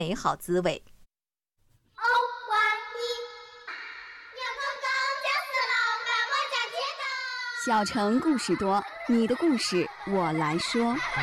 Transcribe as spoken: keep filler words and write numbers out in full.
美好滋味。 哦，欢迎！牛公公叫死了，把我家接到。 小城故事多，你的故事我来说。